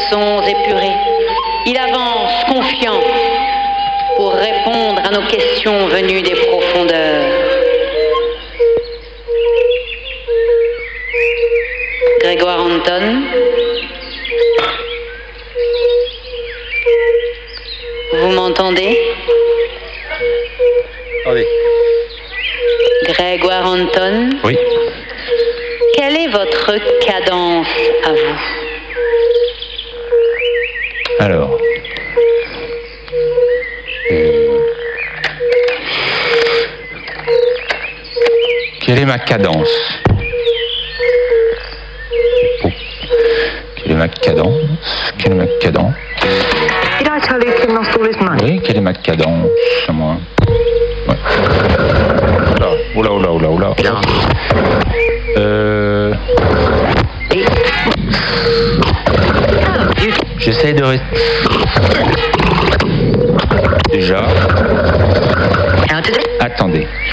sons épurés. Il avance confiant pour répondre à nos questions venues des profondeurs. Grégoire Anton, vous m'entendez? Allez. Grégoire Anton? Oui. Quelle est votre cadence à vous? Alors. Quelle est ma cadence? Quelle est ma cadence? Quelle est ma cadence? Did I tell you Kim lost all his money? Oui, quelle est ma cadence? Moi. Ouais. Oula. J'essaie de rester.